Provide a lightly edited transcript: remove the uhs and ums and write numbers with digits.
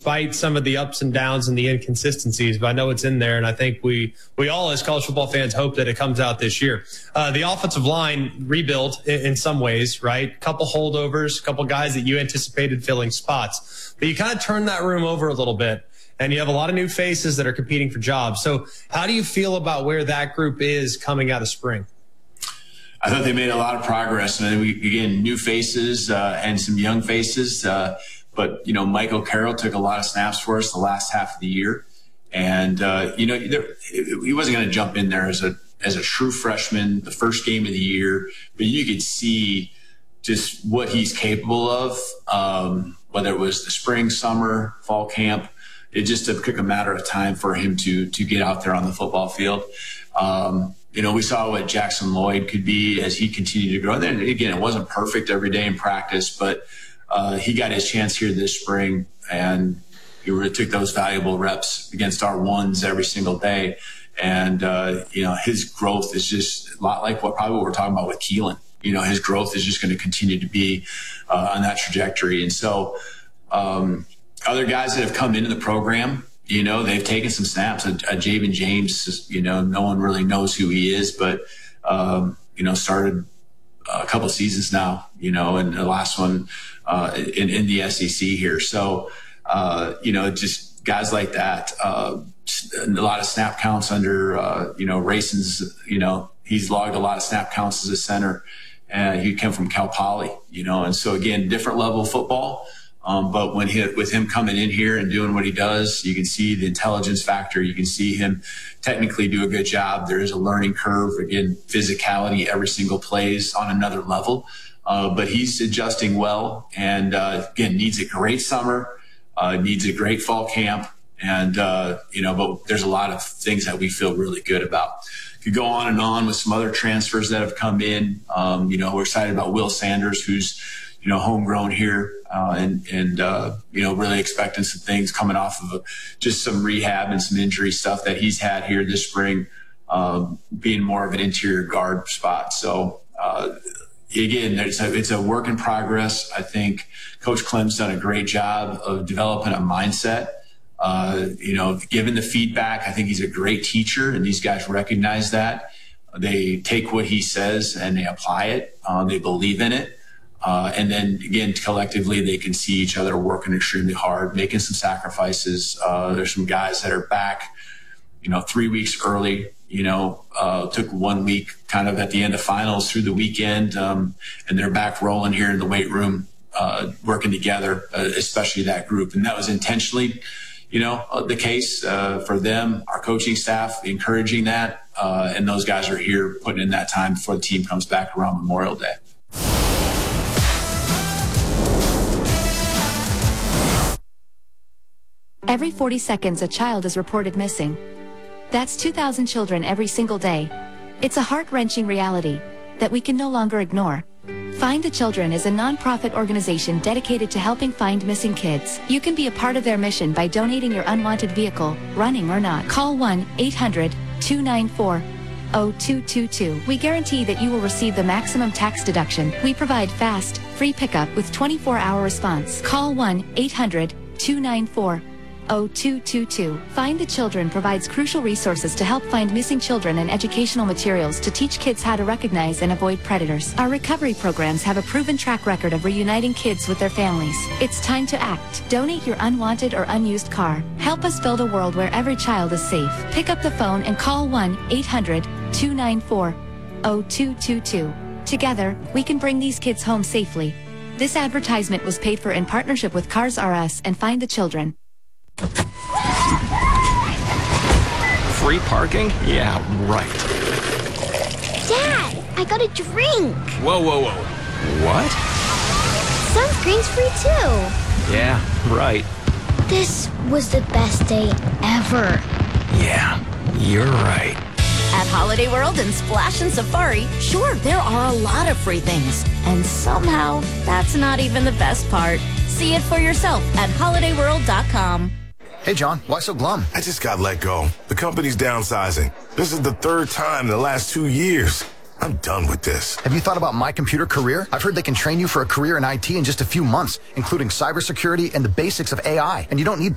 despite some of the ups and downs and the inconsistencies, but I know it's in there. And I think we all as college football fans hope that it comes out this year. The offensive line rebuilt in some ways, right? Couple holdovers, couple guys that you anticipated filling spots, but you kind of turn that room over a little bit. And you have a lot of new faces that are competing for jobs. So how do you feel about where that group is coming out of spring? I thought they made a lot of progress. And again, new faces and some young faces. But, Michael Carroll took a lot of snaps for us the last half of the year. And, he wasn't going to jump in there as a true freshman, the first game of the year. But you could see just what he's capable of, whether it was the spring, summer, fall camp. It just took a matter of time for him to get out there on the football field. We saw what Jackson Lloyd could be as he continued to grow. And then again, it wasn't perfect every day in practice, but he got his chance here this spring, and he really took those valuable reps against our ones every single day. And, his growth is just a lot like what we're talking about with Keelan. His growth is just going to continue to be on that trajectory. And so, other guys that have come into the program, they've taken some snaps. Javen James, no one really knows who he is, but, started a couple seasons now, and the last one in the SEC here. So, just guys like that, a lot of snap counts under, Rayson's, he's logged a lot of snap counts as a center. He came from Cal Poly, and so again, different level of football. But with him coming in here and doing what he does, you can see the intelligence factor. You can see him technically do a good job. There is a learning curve. Again, physicality, every single play is on another level. But he's adjusting well, and again, needs a great summer, needs a great fall camp. And, but there's a lot of things that we feel really good about. Could go on and on with some other transfers that have come in. We're excited about Will Sanders, who's, homegrown here, and really expecting some things coming off of just some rehab and some injury stuff that he's had here this spring, being more of an interior guard spot. So, again, it's a work in progress. I think Coach Clem's done a great job of developing a mindset. Given the feedback, I think he's a great teacher, and these guys recognize that. They take what he says and they apply it. They believe in it. And then again, collectively, they can see each other working extremely hard, making some sacrifices. There's some guys that are back, 3 weeks early, took 1 week kind of at the end of finals through the weekend. And they're back rolling here in the weight room, working together, especially that group. And that was intentionally, the case, for them, our coaching staff, encouraging that. And those guys are here putting in that time before the team comes back around Memorial Day. Every 40 seconds, a child is reported missing. That's 2,000 children every single day. It's a heart-wrenching reality that we can no longer ignore. Find the Children is a non-profit organization dedicated to helping find missing kids. You can be a part of their mission by donating your unwanted vehicle, running or not. Call 1-800-294-0222. We guarantee that you will receive the maximum tax deduction. We provide fast, free pickup with 24-hour response. Call 1-800-294-0222. Find the Children provides crucial resources to help find missing children and educational materials to teach kids how to recognize and avoid predators. Our recovery programs have a proven track record of reuniting kids with their families. It's time to act. Donate your unwanted or unused car. Help us build a world where every child is safe. Pick up the phone and call 1-800-294-0222. Together, we can bring these kids home safely. This advertisement was paid for in partnership with Cars R Us and Find the Children. Free parking? Yeah, right. Dad, I got a drink. Whoa. What? Sunscreen's free too. Yeah, right. This was the best day ever. Yeah, you're right. At Holiday World and Splash and Safari, sure, there are a lot of free things. And somehow, that's not even the best part. See it for yourself at holidayworld.com. Hey, John, why so glum? I just got let go. The company's downsizing. This is the third time in the last 2 years. I'm done with this. Have you thought about My Computer Career? I've heard they can train you for a career in IT in just a few months, including cybersecurity and the basics of AI. And you don't need